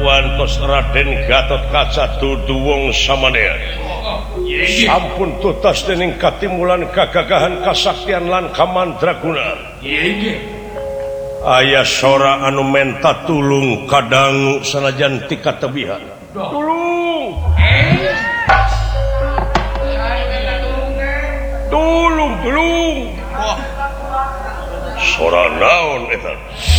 gantos Raden Gatot Kaca Tuduwong Samanea. Sampun tutas dening katimulan kagagahan kasaktian lan kamandraguna. Aya sora anu menta tulung kadangu sanajan ti katebihan. Tulung. Tulung. Sora naon eta?